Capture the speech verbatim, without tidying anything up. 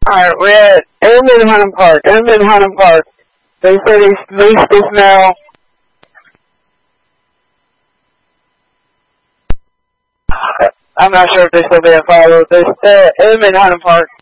Alright, we're at Airman Hunting Park. Airman Hunting Park. They said he's released this now. I'm not sure if they still being followed. This uh, Airman Hunting Park.